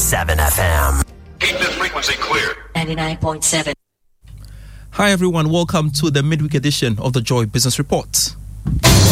99.7 FM. Keep this frequency clear. 99.7. Hi everyone, welcome to the midweek edition of the Joy Business Report.